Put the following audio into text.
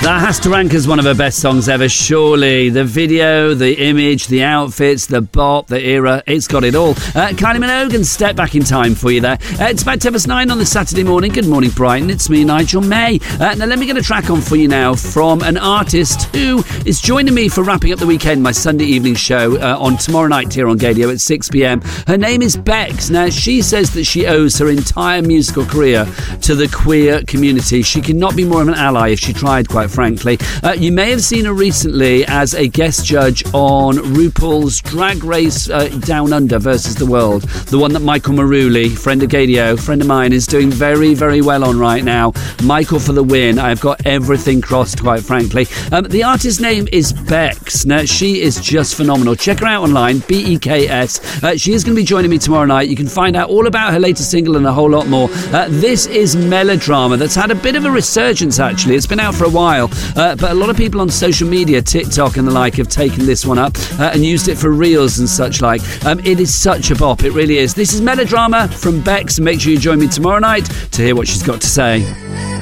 That has to rank as one of her best songs ever, surely. The video, the image, the outfits, the bop, the era, it's got it all. Kylie Minogue and Step Back in Time for you there. It's about 9 on the Saturday morning. Good morning, Brighton. It's me, Nigel May. Now, let me get a track on for you now from an artist who is joining me for wrapping up the weekend, my Sunday evening show on tomorrow night here on Gadio at 6 p.m. Her name is Bex. Now, she says that she owes her entire musical career to the queer community. She could not be more of an ally if she tried, quite frankly. You may have seen her recently as a guest judge on RuPaul's Drag Race Down Under versus the World, the one that Michael Maruli, friend of Gadio, friend of mine, is doing very, very well on right now. Michael for the win. I've got everything crossed, quite frankly. The artist's name is Bex. Now, she is just phenomenal. Check her out online, BEKS. She is going to be joining me tomorrow night. You can find out all about her latest single and a whole lot more. This is Melodrama, that's had a bit of a resurgence, actually. It's been out for a while, but a lot of people on social media, TikTok and the like, have taken this one up and used it for reels and such like. It is such a bop, it really is. This is Melodrama from Bex, and make sure you join me tomorrow night to hear what she's got to say.